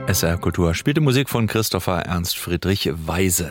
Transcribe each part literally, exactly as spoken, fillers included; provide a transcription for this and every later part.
S R Kultur spielte Musik von Christopher Ernst Friedrich Weise.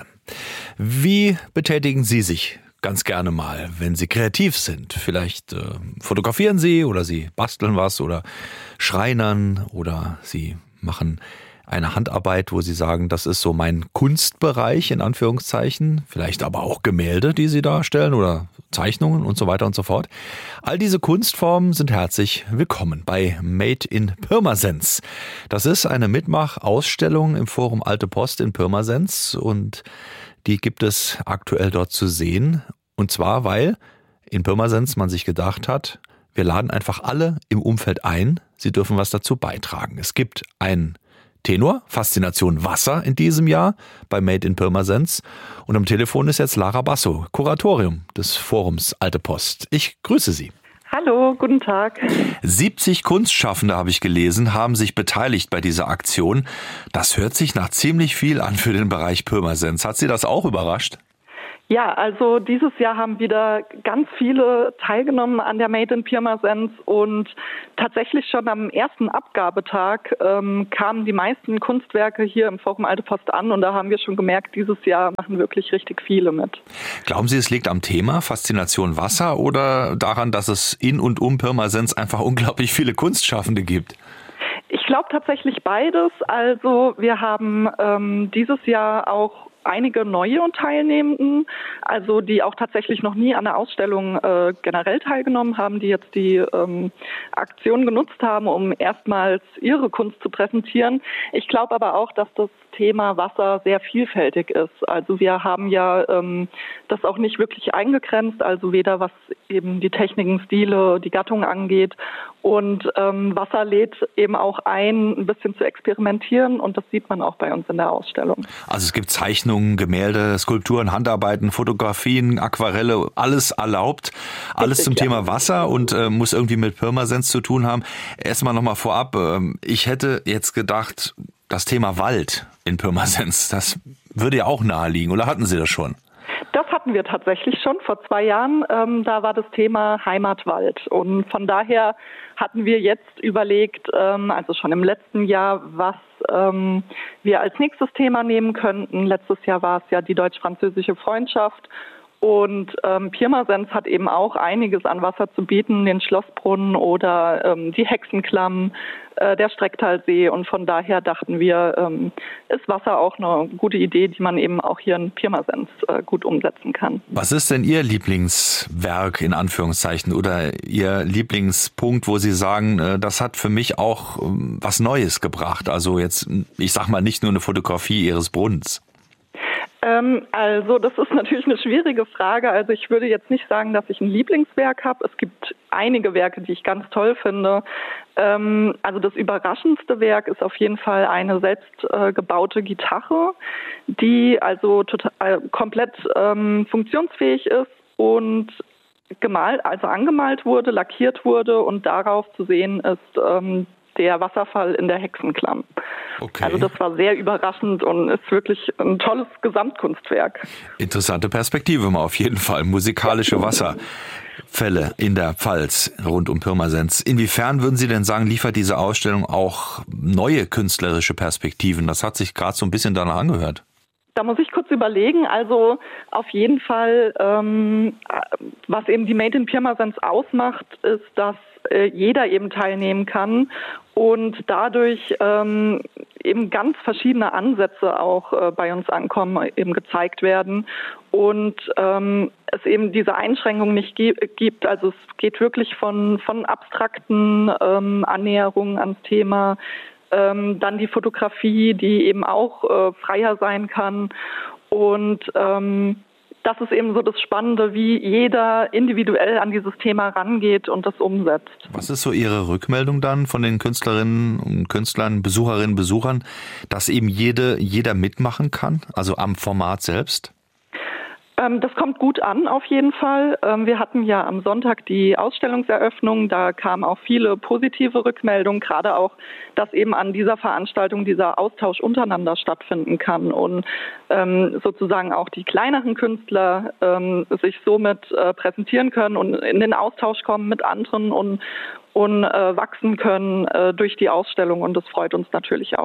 Wie betätigen Sie sich ganz gerne mal, wenn Sie kreativ sind? Vielleicht äh, fotografieren Sie oder Sie basteln was oder schreinern oder Sie machen eine Handarbeit, wo Sie sagen, das ist so mein Kunstbereich in Anführungszeichen, vielleicht aber auch Gemälde, die Sie darstellen oder Zeichnungen und so weiter und so fort. All diese Kunstformen sind herzlich willkommen bei Made in Pirmasens. Das ist eine Mitmachausstellung im Forum Alte Post in Pirmasens und die gibt es aktuell dort zu sehen. Und zwar, weil in Pirmasens man sich gedacht hat, wir laden einfach alle im Umfeld ein, sie dürfen was dazu beitragen. Es gibt ein Tenor, Faszination Wasser in diesem Jahr bei Made in Pirmasens. Und am Telefon ist jetzt Lara Basso, Kuratorium des Forums Alte Post. Ich grüße Sie. Hallo, guten Tag. siebzig Kunstschaffende, habe ich gelesen, haben sich beteiligt bei dieser Aktion. Das hört sich nach ziemlich viel an für den Bereich Pirmasens. Hat Sie das auch überrascht? Ja, also dieses Jahr haben wieder ganz viele teilgenommen an der Made in Pirmasens und tatsächlich schon am ersten Abgabetag ähm, kamen die meisten Kunstwerke hier im Forum Alte Post an und da haben wir schon gemerkt, dieses Jahr machen wirklich richtig viele mit. Glauben Sie, es liegt am Thema Faszination Wasser oder daran, dass es in und um Pirmasens einfach unglaublich viele Kunstschaffende gibt? Ich glaube tatsächlich beides. Also wir haben ähm, dieses Jahr auch einige neue Teilnehmenden, also die auch tatsächlich noch nie an der Ausstellung äh, generell teilgenommen haben, die jetzt die ähm, Aktion genutzt haben, um erstmals ihre Kunst zu präsentieren. Ich glaube aber auch, dass das Thema Wasser sehr vielfältig ist. Also wir haben ja ähm, das auch nicht wirklich eingegrenzt, also weder was eben die Techniken, Stile, die Gattung angeht. Und ähm, Wasser lädt eben auch ein, ein bisschen zu experimentieren und das sieht man auch bei uns in der Ausstellung. Also es gibt Zeichnungen, Gemälde, Skulpturen, Handarbeiten, Fotografien, Aquarelle, alles erlaubt. Alles Richtig, zum ja. Thema Wasser und äh, muss irgendwie mit Pirmasens zu tun haben. Erstmal nochmal vorab, äh, ich hätte jetzt gedacht, das Thema Wald in Pirmasens, das würde ja auch naheliegen, oder hatten Sie das schon? Das hatten wir tatsächlich schon vor zwei Jahren. Ähm, da war das Thema Heimatwald. Und von daher hatten wir jetzt überlegt, ähm, also schon im letzten Jahr, was ähm, wir als nächstes Thema nehmen könnten. Letztes Jahr war es ja die deutsch-französische Freundschaft. Und ähm, Pirmasens hat eben auch einiges an Wasser zu bieten, den Schlossbrunnen oder ähm, die Hexenklamm, äh, der Strecktalsee. Und von daher dachten wir, ähm, ist Wasser auch eine gute Idee, die man eben auch hier in Pirmasens äh, gut umsetzen kann. Was ist denn Ihr Lieblingswerk in Anführungszeichen oder Ihr Lieblingspunkt, wo Sie sagen, äh, das hat für mich auch ähm, was Neues gebracht? Also jetzt, ich sag mal, nicht nur eine Fotografie Ihres Brunnens. Also das ist natürlich eine schwierige Frage. Also ich würde jetzt nicht sagen, dass ich ein Lieblingswerk habe. Es gibt einige Werke, die ich ganz toll finde. Also das überraschendste Werk ist auf jeden Fall eine selbst gebaute Gitarre, die also total komplett funktionsfähig ist und gemalt, also angemalt wurde, lackiert wurde und darauf zu sehen ist der Wasserfall in der Hexenklamm. Okay. Also das war sehr überraschend und ist wirklich ein tolles Gesamtkunstwerk. Interessante Perspektive mal auf jeden Fall. Musikalische Wasserfälle in der Pfalz rund um Pirmasens. Inwiefern würden Sie denn sagen, liefert diese Ausstellung auch neue künstlerische Perspektiven? Das hat sich gerade so ein bisschen danach angehört. Da muss ich kurz überlegen. Also auf jeden Fall, ähm, was eben die Made in Pirmasens ausmacht, ist, dass äh, jeder eben teilnehmen kann und dadurch ähm, eben ganz verschiedene Ansätze auch äh, bei uns ankommen, eben gezeigt werden und ähm, es eben diese Einschränkung nicht ge- gibt. Also es geht wirklich von, von abstrakten ähm, Annäherungen ans Thema, Ähm, dann die Fotografie, die eben auch äh, freier sein kann. Und ähm, das ist eben so das Spannende, wie jeder individuell an dieses Thema rangeht und das umsetzt. Was ist so Ihre Rückmeldung dann von den Künstlerinnen und Künstlern, Besucherinnen, Besuchern, dass eben jede, jeder mitmachen kann, also am Format selbst? Das kommt gut an, auf jeden Fall. Wir hatten ja am Sonntag die Ausstellungseröffnung. Da kamen auch viele positive Rückmeldungen, gerade auch, dass eben an dieser Veranstaltung dieser Austausch untereinander stattfinden kann und ähm, sozusagen auch die kleineren Künstler ähm, sich somit äh, präsentieren können und in den Austausch kommen mit anderen und, und äh, wachsen können äh, durch die Ausstellung. Und das freut uns natürlich auch.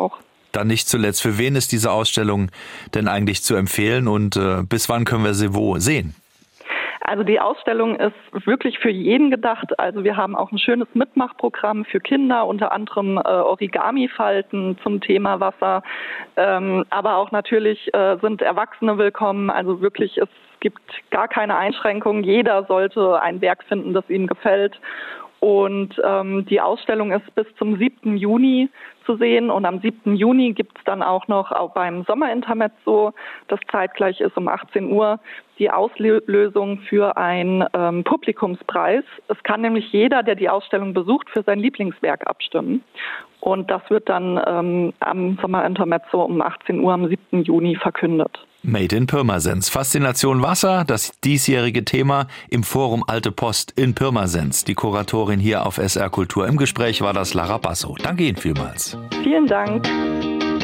dann nicht zuletzt, für wen ist diese Ausstellung denn eigentlich zu empfehlen und äh, bis wann können wir sie wo sehen? Also die Ausstellung ist wirklich für jeden gedacht. Also wir haben auch ein schönes Mitmachprogramm für Kinder, unter anderem äh, Origami-Falten zum Thema Wasser. Ähm, aber auch natürlich äh, sind Erwachsene willkommen. Also wirklich, es gibt gar keine Einschränkungen. Jeder sollte ein Werk finden, das ihm gefällt. Und ähm, die Ausstellung ist bis zum siebten Juni zu sehen. Und am siebten Juni gibt es dann auch noch auch beim Sommerintermezzo, das zeitgleich ist um achtzehn Uhr, die Auslösung für einen ähm, Publikumspreis. Es kann nämlich jeder, der die Ausstellung besucht, für sein Lieblingswerk abstimmen. Und das wird dann ähm, am Sommerintermezzo um achtzehn Uhr am siebten Juni verkündet. Made in Pirmasens. Faszination Wasser, das diesjährige Thema im Forum Alte Post in Pirmasens. Die Kuratorin hier auf S R Kultur. Im Gespräch war das Lara Basso. Danke Ihnen vielmals. Vielen Dank.